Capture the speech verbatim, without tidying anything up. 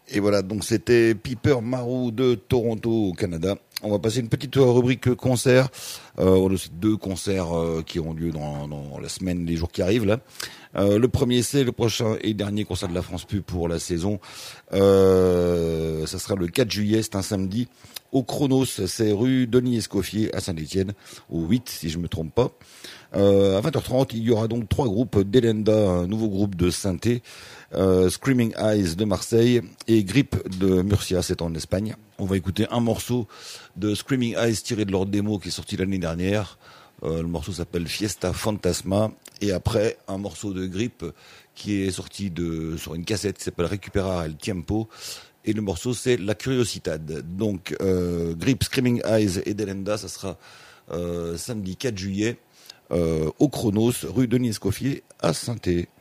Et voilà, donc c'était Piper Marou de Toronto au Canada. On va passer une petite rubrique concert. Euh, on a aussi deux concerts euh, qui auront lieu dans, dans la semaine, les jours qui arrivent là. Euh, le premier, c'est le prochain et dernier concert de la France Pub pour la saison. Euh, ça sera le quatre juillet, c'est un samedi, au Chronos, c'est rue Denis Escoffier à Saint-Étienne, au huit si je me trompe pas. Euh, à vingt heures trente, il y aura donc trois groupes, Delenda, un nouveau groupe de synthé, euh, Screaming Eyes de Marseille et Grip de Murcia, c'est en Espagne. On va écouter un morceau de Screaming Eyes tiré de leur démo qui est sorti l'année dernière. Euh, le morceau s'appelle Fiesta Fantasma. Et après, un morceau de Grip qui est sorti de, sur une cassette qui s'appelle Recuperar el Tiempo. Et le morceau, c'est La Curiositad. Donc, euh, Grip, Screaming Eyes et Delenda, ça sera euh, samedi quatre juillet euh, au Chronos, rue Denis Escoffier à Saint-Étienne.